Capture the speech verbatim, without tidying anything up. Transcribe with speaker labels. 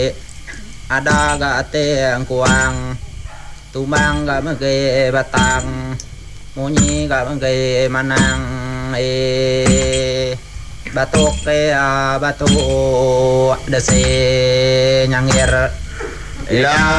Speaker 1: ada ga ate ang kuang tumang ga mage batang munyi ga mage manang e batok ke batu dase nyangir
Speaker 2: La